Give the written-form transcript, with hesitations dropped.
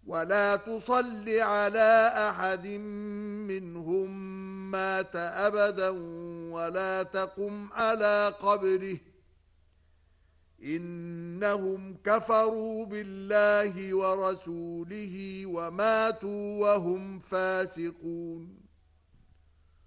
ولا تصل على أحد منهم مات أبدا ولا تقم على قبره إنهم كفروا بالله ورسوله وماتوا وهم فاسقون